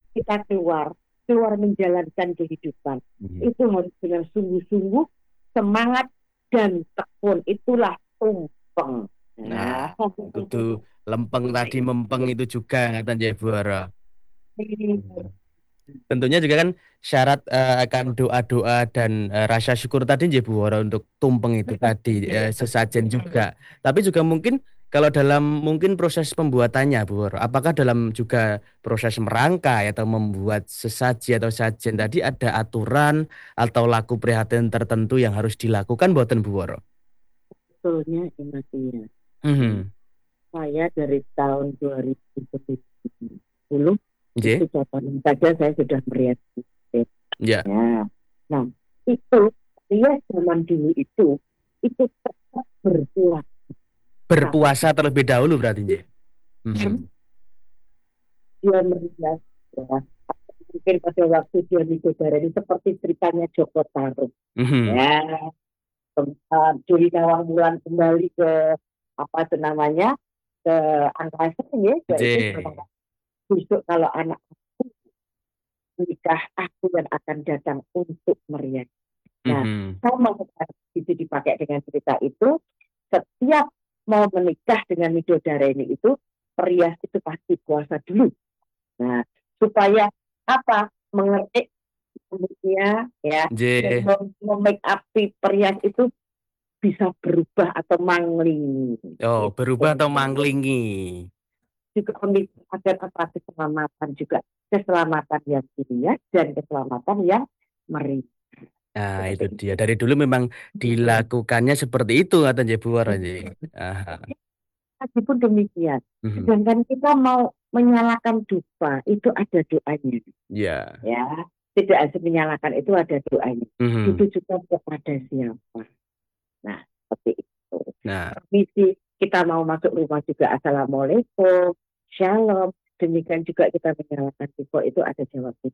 kita keluar menjalankan kehidupan. Mhm. Itu harus dengan sungguh-sungguh, semangat dan tekun. Itulah tumpeng. Nah, Nah, kudu lempeng tadi mempeng itu juga ngaten nggih Bu Woro. Tentunya juga kan syarat akan doa-doa dan rasa syukur tadi nggih Bu Woro untuk tumpeng itu tadi sesajen juga. Tapi juga mungkin kalau dalam mungkin proses pembuatannya Bu Woro, apakah dalam juga proses merangkai atau membuat sesaji atau sajen tadi ada aturan atau laku prihatin tertentu yang harus dilakukan buatan Bu Woro? sebetulnya ini ya. Mhm. Saya dari tahun 2010 itu Nggih? contohnya saja saya sudah merias bisnis. Ya, Ya. Nah, itu rias zaman dulu itu tetap berpuasa. berpuasa terlebih dahulu berarti nggih. Mhm. Dia merias ya. Mungkin pada waktu dia ini seperti ceritanya Joko Tarub. Mhm. Ya, Juli Nawang Bulan kembali ke apa itu namanya ke angkasa ya, ke itu Nggih. besok kalau anak menikah aku yang akan datang untuk merias. Nah, Mhm. sama itu dipakai dengan cerita itu, setiap mau menikah dengan Midodareni itu, perias itu pasti puasa dulu. Nah, supaya apa? Mengerti kulitnya ya, dan Nggih. make up perias itu bisa berubah atau mangling. Oh, Gitu. berubah atau mangklingi. Juga agar apa keselamatan juga, keselamatan yang dirias dan keselamatan yang meri. Nah, itu Seperti dia. itu. Dari dulu memang dilakukannya seperti itu kata nggih Bu Woro nggih. Aha. Meskipun demikian, Mhm. sedangkan kita mau menyalakan dupa, itu ada doanya. Ya. Ya, tidak harus menyalakan itu ada doanya. Mhm. Ditujukan kepada siapa. Nah, seperti itu. Nah, Misi kita mau masuk rumah juga assalamualaikum, shalom. Demikian juga kita menyalakan dupa itu ada jawabnya.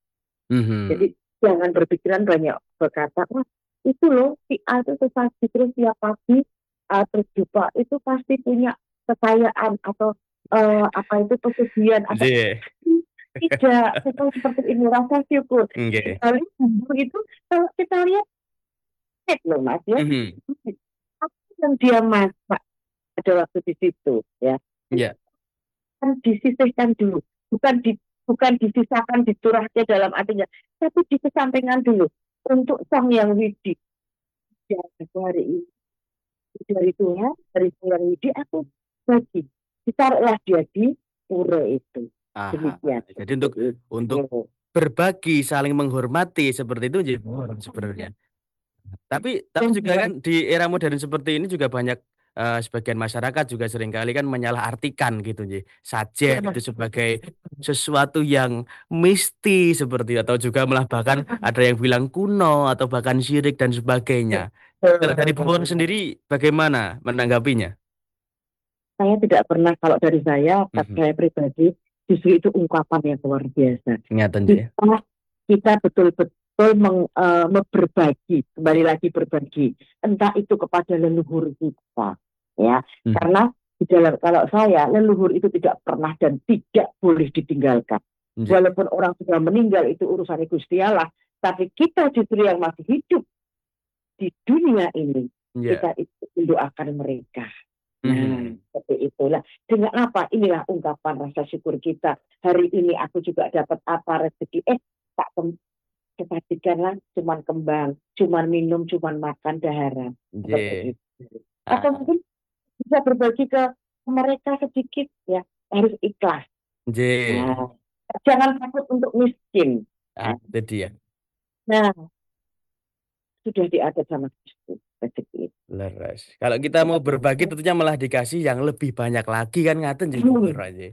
Jadi mhm. jangan berpikiran banyak berkata, wah itu loh si A itu sesaji terus tiap pagi terus dupa itu pasti punya kekayaan atau apa itu pesugihan atau Nggih. tidak bukan seperti ini rasa syukur. Nggih. Kecuali bumbu itu kalau kita lihat loh mas ya, Mhm. apa yang dia masak pada waktu di situ ya, Ya. kan disisihkan dulu, bukan disisahkan dicurahnya dalam artinya, tapi dikesampingkan dulu untuk sang yang widi. Ya, aku hari ini dari Tuhan, dari sang yang widi aku bagi, ditaruhlah dia di pura itu. Aha. Demikian. Jadi untuk berbagi, saling menghormati seperti itu nggih Bu Woro sebenarnya. Tapi juga kan di era modern seperti ini juga banyak, sebagian masyarakat juga seringkali kan menyalahartikan gitu nggih, sajen itu sebagai sesuatu yang mistis seperti atau juga malah bahkan ada yang bilang kuno atau bahkan syirik dan sebagainya. Kalau dari Bu sendiri bagaimana menanggapinya? Saya tidak pernah, kalau dari Mhm, saya pribadi, justru itu ungkapan yang luar biasa. ngeten nggih. Kita betul-betul berbagi, kembali lagi berbagi, entah itu kepada leluhur kita, ya. Mhm, Karena di dalam kalau saya leluhur itu tidak pernah dan tidak boleh ditinggalkan. nggih, Walaupun orang sudah meninggal itu urusan Gusti Allah, tapi kita justru yang masih hidup di dunia ini, iya, kita itu mendoakan mereka. Nah, mhm, seperti itulah. Dengan apa? Inilah ungkapan rasa syukur kita. Hari ini aku juga dapat apa rezeki. Tak kesajikanlah cuman kembang, cuman minum, cuman makan daharan. nggih, Seperti itu. Atau heeh, mungkin bisa berbagi ke mereka sedikit ya. Harus ikhlas. nggih, Nah, jangan takut untuk miskin. ah, itu dia. Nah, sudah diatur sama Kristus rezeki itu. Leres. Kalau kita mau berbagi tentunya malah dikasih yang lebih banyak lagi kan ngaten nggih Bu Woro nggih.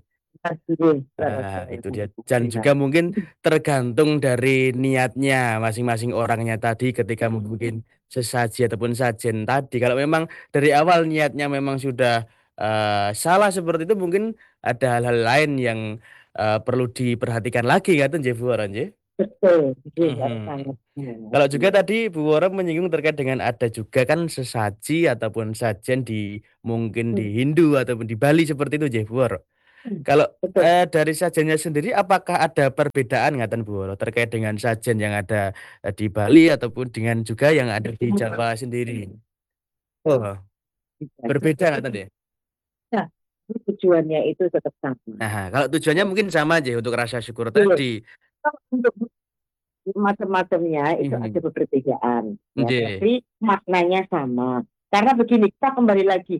Itu dia. Dan juga mungkin tergantung dari niatnya masing-masing orangnya tadi ketika membuat sesaji ataupun sajen tadi. Kalau memang dari awal niatnya memang sudah salah seperti itu mungkin ada hal-hal lain yang perlu diperhatikan lagi kan nggih Bu Woro nggih? Betul, betul Mhm. sangat. Kalau juga tadi Bu Woro menyinggung terkait dengan ada juga kan sesaji ataupun sajen di mungkin di Hindu ataupun di Bali seperti itu nggih Bu Woro? Kalau Betul. dari sajennya sendiri apakah ada perbedaan ngaten Bu Woro terkait dengan sajen yang ada di Bali ataupun dengan juga yang ada di Jawa sendiri? Oh, berbeda ngaten ya? Nah, tujuannya itu tetap sama. Nah, kalau tujuannya mungkin sama aja untuk rasa syukur Betul. tadi. Untuk macam-macamnya itu ada Mhm. perbedaan, ya, Nggih, tapi maknanya sama. Karena begini, kita kembali lagi,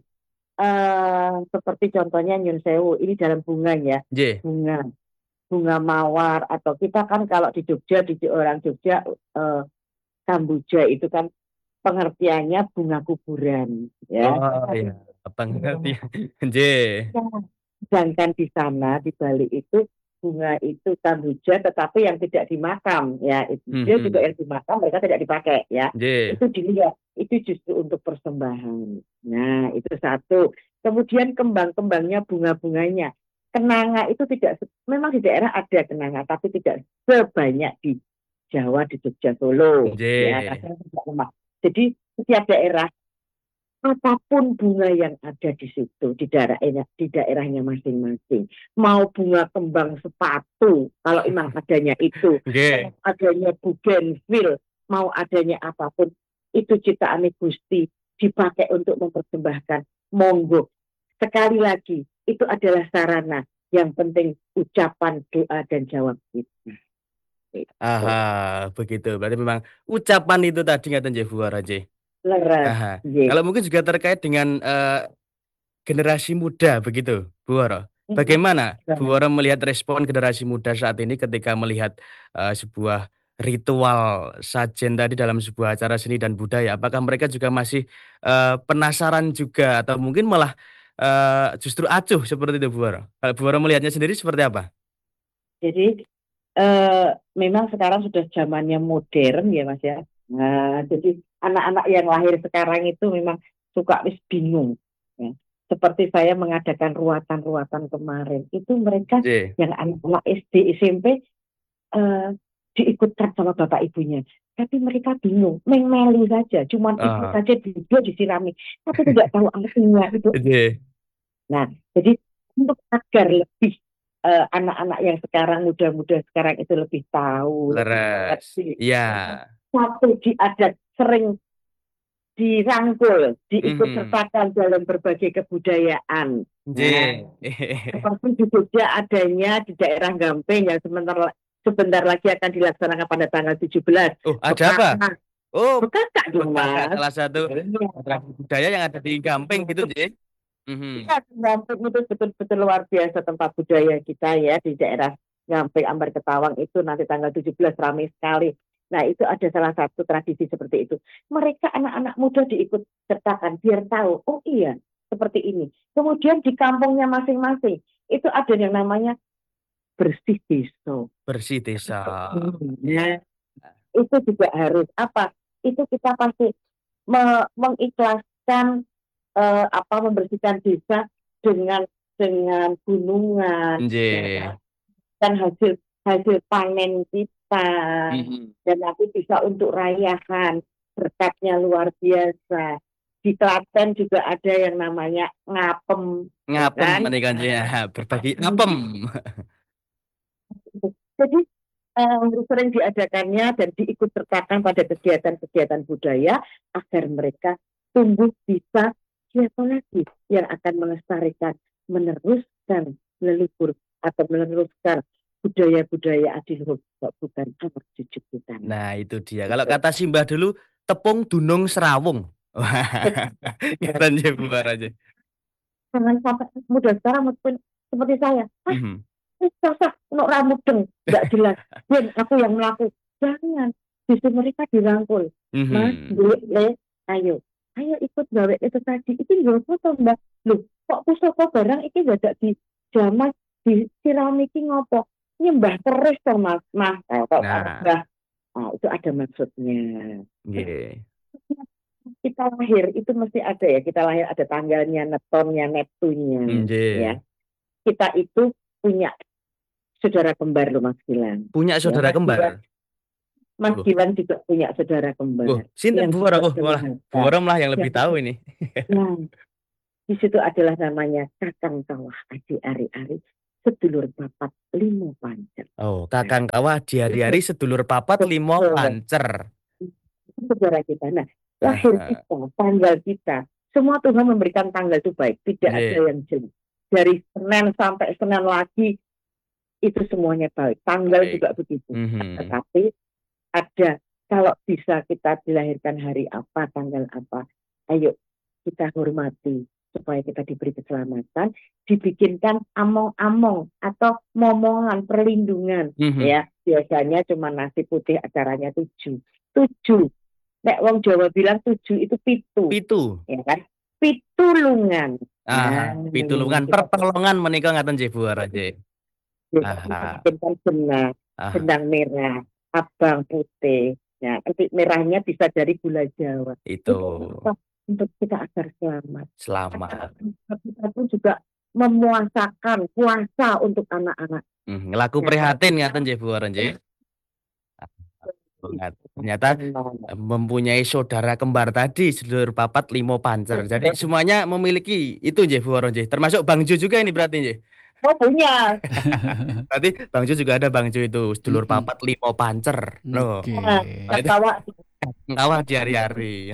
seperti contohnya Nyun Sewu, ini dalam bunga ya, nggih, bunga, bunga mawar, atau kita kan kalau di Jogja, di orang Jogja, Kambuja itu kan pengertiannya bunga kuburan, ya. oh iya, pengertian, nggih, Ya. Sedangkan di sana di Bali itu bunga itu kambuja tetapi yang tidak dimakam ya itu dia juga mhm, yang dimakam mereka tidak dipakai ya nggih, itu dilihat itu justru untuk persembahan. Nah itu satu. Kemudian kembang-kembangnya bunga-bunganya kenanga itu tidak memang di daerah ada kenanga tapi tidak sebanyak di Jawa di Jogja Solo ya nggih, karena tidak memang jadi setiap daerah apapun bunga yang ada di situ di daerahnya masing-masing mau bunga kembang sepatu kalau memang adanya itu nggih, mau adanya bougainville mau adanya apapun itu ciptaan Gusti dipakai untuk mempersembahkan monggo sekali lagi itu adalah sarana yang penting ucapan doa dan jawab kita itu aha, begitu. Berarti memang ucapan itu tadi ngaten nggih Bu Woro nggih. leres Aha, ye. kalau mungkin juga terkait dengan, generasi muda begitu, Bu Woro. Bagaimana Bu Woro melihat respon generasi muda saat ini ketika melihat, sebuah ritual sajen tadi dalam sebuah acara seni dan budaya? Apakah mereka juga masih, penasaran juga atau mungkin malah, justru acuh seperti itu Bu Woro? Kalau Bu Woro melihatnya sendiri seperti apa? Jadi memang sekarang sudah zamannya modern ya Mas ya. Nah, jadi anak-anak yang lahir sekarang itu memang suka wis bingung. Ya. Seperti saya mengadakan ruatan-ruatan kemarin, itu mereka J. yang anak-anak SD, SMP eh, diikutkan sama bapak ibunya. Tapi mereka bingung, mengmeli saja, cuman ikut Oh, saja dia disirami, tapi tidak tahu artinya itu. J. Nah, jadi untuk agar lebih anak-anak yang sekarang muda-muda sekarang itu lebih tahu, lebih Leres. mengerti. Iya. Satu diadat sering dirangkul, diikut Mhm. sertakan dalam berbagai kebudayaan. Nah, J. seperti di Jogja adanya di daerah Gampeng yang sebentar lagi akan dilaksanakan pada tanggal 17. Oh, ada apa? Bekaka, Oh, Bekaka dong Bekaka Mas. salah satu Iya. atraksi budaya yang ada di Gampeng gitu, J. Mhm. Iya, Gampeng itu betul-betul luar biasa tempat budaya kita ya di daerah Gampeng Ambar Ketawang itu nanti tanggal 17 ramai sekali. Nah, itu ada salah satu tradisi seperti itu. Mereka anak-anak muda diikut sertakan biar tahu, oh iya, seperti ini. Kemudian di kampungnya masing-masing itu ada yang namanya bersih desa. Bersih desa. Nah, itu juga harus apa? Itu kita pasti mengikhlaskan apa membersihkan desa dengan gunungan Nggih. ya, dan hasil hasil panen kita Mhm. dan nanti bisa untuk rayahan berkatnya luar biasa di Klaten juga ada yang namanya ngapem ya Ngapem kan. menika Nggih, berbagi apem. Jadi sering diadakannya dan diikut sertakan pada kegiatan-kegiatan budaya agar mereka tumbuh bisa siapa lagi yang akan melestarikan, meneruskan leluhur atau meneruskan budaya-budaya adiluhur bukan anak cucu kita. Nah, itu dia. Kalau Gitu. kata Simbah dulu, tepung dunung serawung. Wah, Benar. ngeten nggih bubar aja. Jangan sampai muda sekarang meskipun seperti saya, Mhm. susah untuk rambut deng, nggak jelas. Dan aku yang melaku. Jangan. Justru mereka dirangkul. Mas, Mhm. le, ayo. Ayo ikut gawe itu tadi. Itu nggak foto mbak. Loh, kok pusaka barang ini gak ada di jaman di siram iki ngopo. Nyembah terus toh mas. Mas, kok Nah, mbah. Nah, itu ada maksudnya. nggih. Kita lahir itu mesti ada ya. Kita lahir ada tanggalnya, netonnya, neptunya. Ya. Nggih. Kita itu punya saudara kembar loh Mas Gilang. Punya Ya, saudara kembar? Mas Loh Gilang juga punya saudara loh, kembar sinten yang bubar juga aku? Malah Bu durhaka. Woro malah yang lebih Yang, tahu ini. nah, Di situ adalah namanya Kakang Kawah Adi Ari-Ari, sedulur papat limo pancer. Oh, Kakang Kawah di hari-hari sedulur papat limo Betul. pancer. Itu sejarah kita. Nah, lahir kita, tanggal kita, semua Tuhan memberikan tanggal itu baik, tidak ada yang jelek. Dari Senin sampai Senin lagi itu semuanya baik. Tanggal juga begitu. Tetapi ada, kalau bisa kita dilahirkan hari apa, tanggal apa, ayo kita hormati supaya kita diberi keselamatan, dibikinkan among-among atau momongan perlindungan. Ya, biasanya cuma nasi putih, acaranya 7. Nek wong Jawa bilang 7 itu pitu. Ya kan? Pitulungan. Pitulungan pertolongan menika ngaten nggih Bu Raja. Benang merah, abang putih. Ya, nanti merahnya bisa dari gula Jawa. Itu untuk kita agar selamat. Kita pun juga memuasakan puasa untuk anak-anak. Ngelaku prihatin ngaten nggih Bu Raja. Ternyata mempunyai saudara kembar tadi sedulur papat limo pancer. Jadi semuanya memiliki itu nggih Bu Raja. Termasuk Bang Jo juga ini berarti nggih. Oh punya. Berarti Bang Jo juga ada Bang Jo itu sedulur papat limo pancer. Loh. Kawah di hari-hari.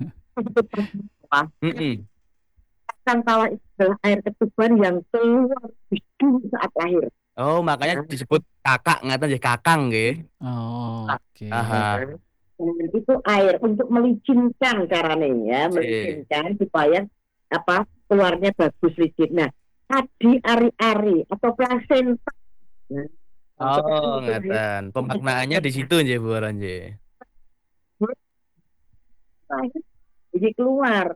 Kakang Kawah itu adalah air ketuban yang keluar dulu saat lahir. Oh, makanya disebut kakak ngaten nggih, kakang nggih. Oh, oke. Itu air untuk melicinkan caranya ya, melicinkan supaya keluarnya bagus licin. Nah, Adi Ari-Ari atau plasenta. Oh, ngaten. Pemaknaannya di situ nggih Bu Ronje. Jadi keluar.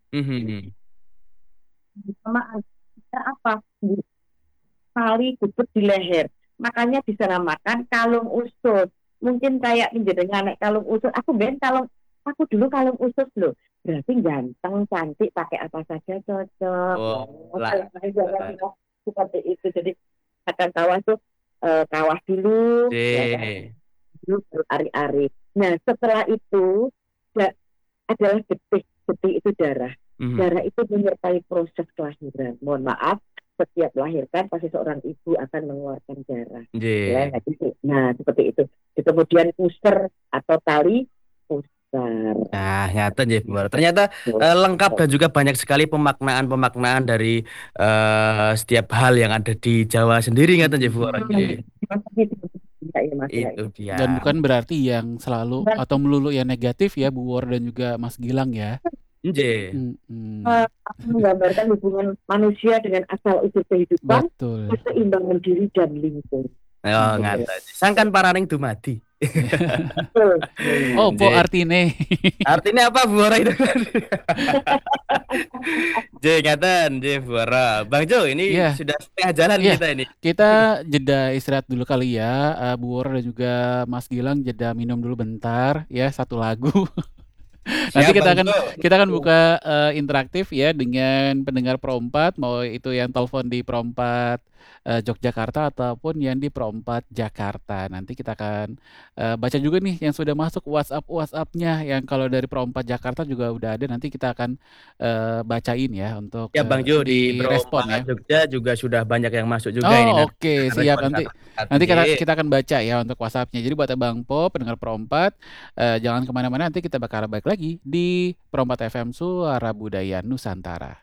Sama apa? Tali gugut di leher. Makanya dinamakan kalung usut. Mungkin kayak menjadikan kalung usut. Aku dulu kalung usut loh. Berarti ganteng, cantik, pakai apa saja cocok. Seperti itu. Jadi Kakang Kawah itu kawah dulu. Dulu baru ari-ari. Nah setelah itu adalah getih. Getih itu darah. Darah itu menyertai proses kelahiran. Mohon maaf. Setiap melahirkan pasti seorang ibu akan mengeluarkan darah. Nah, seperti itu. Kemudian puser atau tali pusar. Nah, nyata nggih Bu. Ternyata lengkap dan juga banyak sekali pemaknaan dari setiap hal yang ada di Jawa sendiri ngaten nggih Bu. Itu dia. Dan bukan berarti yang selalu atau melulu yang negatif ya Bu War dan juga Mas Gilang ya. Menggambarkan hubungan manusia dengan asal-usul kehidupan, keseimbangan diri dan lingkungan. Oh, ngaten. Sangkan paraning dumadi. Oh, po artine. Artinya apa Bu Ora itu? Ngaten, Bu Ora. Bang Jo, ini sudah setengah jalan kita ini. Kita jeda istirahat dulu kali ya. Bu Ora dan juga Mas Gilang jeda minum dulu bentar ya, satu lagu. Nanti kita akan buka interaktif ya dengan pendengar Pro 4, mau itu yang telepon di Pro 4 Yogyakarta ataupun yang di Pro 4 Jakarta. Nanti kita akan baca juga nih yang sudah masuk WhatsApp-nya yang kalau dari Pro 4 Jakarta juga udah ada, nanti kita akan bacain ya untuk Bang Jo di respon ya. Jogja juga sudah banyak yang masuk juga ini. Oke, siap. Nanti kita akan baca ya untuk WhatsApp-nya. Jadi buat Bang Po, pendengar Pro 4, jangan kemana-mana, nanti kita bakal balik lagi di Pro 4 FM Suara Budaya Nusantara.